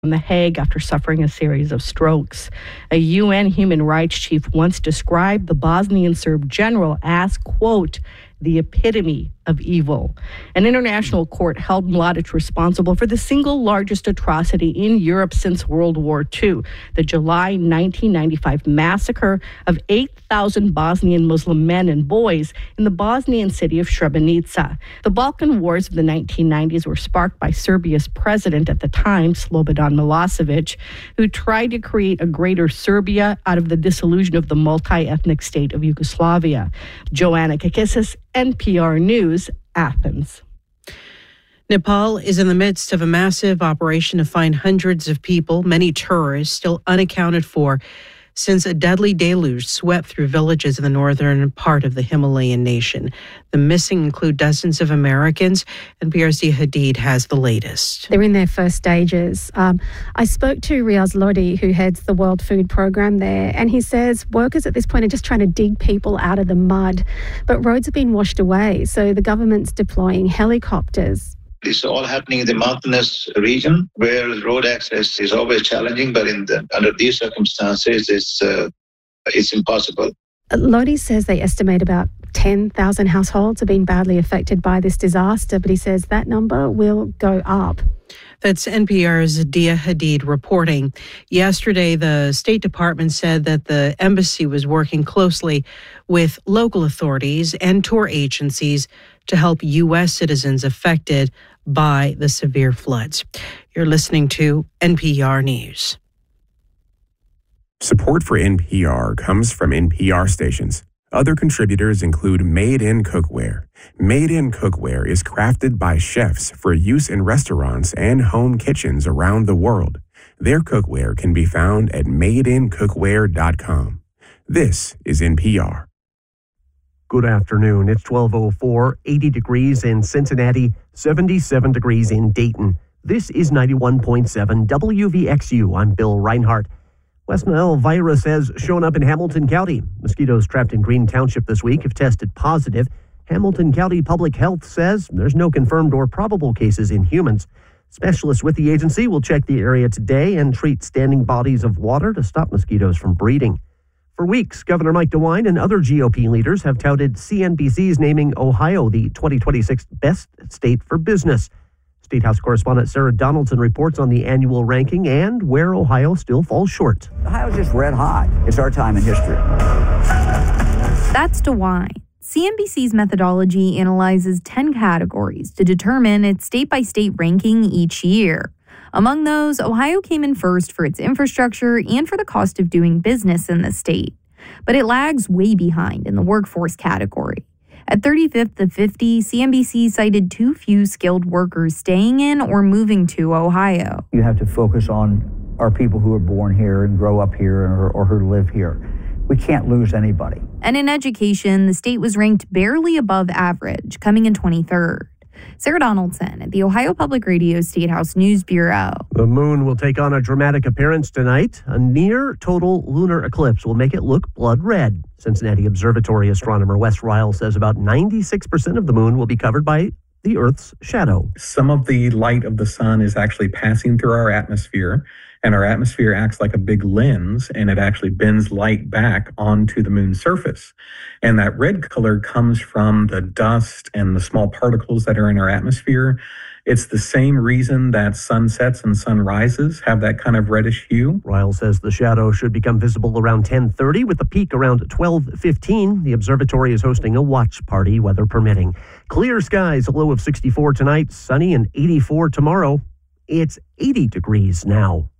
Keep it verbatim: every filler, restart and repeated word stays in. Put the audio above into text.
in The Hague after suffering a series of strokes. A U N human rights chief once described the Bosnian Serb general as, quote, the epitome of evil. An international court held Mladic responsible for the single largest atrocity in Europe since World War Two, the July nineteen ninety-five massacre of eight thousand Bosnian Muslim men and boys in the Bosnian city of Srebrenica. The Balkan Wars of the nineteen nineties were sparked by Serbia's president at the time, Slobodan Milosevic, who tried to create a greater Serbia out of the dissolution of the multi-ethnic state of Yugoslavia. Joanna Kakissis, N P R News, Athens. Nepal is in the midst of a massive operation to find hundreds of people, many tourists, still unaccounted for since a deadly deluge swept through villages in the northern part of the Himalayan nation. The missing include dozens of Americans, and N P R's Dia Hadid has the latest. They're in their first stages. Um, I spoke to Riaz Lodi, who heads the World Food Programme there, and he says workers at this point are just trying to dig people out of the mud, but roads have been washed away, so the government's deploying helicopters. It's all happening in the mountainous region where road access is always challenging, but in the, under these circumstances, it's uh, it's impossible. Lodi says they estimate about ten thousand households have been badly affected by this disaster, but he says that number will go up. That's N P R's Dia Hadid reporting. Yesterday, the State Department said that the embassy was working closely with local authorities and tour agencies to help U S citizens affected by the severe floods. You're listening to N P R News. Support for N P R comes from N P R stations. Other contributors include Made in Cookware. Made in Cookware is crafted by chefs for use in restaurants and home kitchens around the world. Their cookware can be found at made in cookware dot com. This is N P R. Good afternoon. It's twelve oh four, eighty degrees in Cincinnati, seventy-seven degrees in Dayton. This is ninety-one point seven W V X U. I'm Bill Reinhart. West Nile virus has shown up in Hamilton County. Mosquitoes trapped in Green Township this week have tested positive. Hamilton County Public Health says there's no confirmed or probable cases in humans. Specialists with the agency will check the area today and treat standing bodies of water to stop mosquitoes from breeding. For weeks, Governor Mike DeWine and other G O P leaders have touted C N B C's naming Ohio the twenty twenty-six best state for business. State House correspondent Sarah Donaldson reports on the annual ranking and where Ohio still falls short. Ohio's just red hot. It's our time in history. That's DeWine. C N B C's methodology analyzes ten categories to determine its state-by-state ranking each year. Among those, Ohio came in first for its infrastructure and for the cost of doing business in the state. But it lags way behind in the workforce category. At thirty-fifth of fifty, C N B C cited too few skilled workers staying in or moving to Ohio. You have to focus on our people who are born here and grow up here or, or who live here. We can't lose anybody. And in education, the state was ranked barely above average, coming in twenty-third. Sarah Donaldson at the Ohio Public Radio State House News Bureau. The moon will take on a dramatic appearance tonight. A near total lunar eclipse will make it look blood red. Cincinnati Observatory astronomer Wes Ryle says about ninety-six percent of the moon will be covered by the Earth's shadow. Some of the light of the sun is actually passing through our atmosphere, and our atmosphere acts like a big lens, and it actually bends light back onto the moon's surface. And that red color comes from the dust and the small particles that are in our atmosphere. It's the same reason that sunsets and sunrises have that kind of reddish hue. Ryle says the shadow should become visible around ten thirty with the peak around twelve fifteen. The observatory is hosting a watch party, weather permitting. Clear skies, a low of sixty-four tonight, sunny and eighty-four tomorrow. It's eighty degrees now.